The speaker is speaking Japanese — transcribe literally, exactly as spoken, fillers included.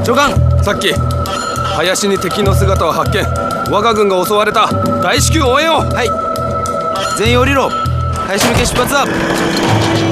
長官、 さっき林に敵の姿を発見。我が軍が襲われた。大至急応援を。 はい。全員降りろ。林向け出発だ。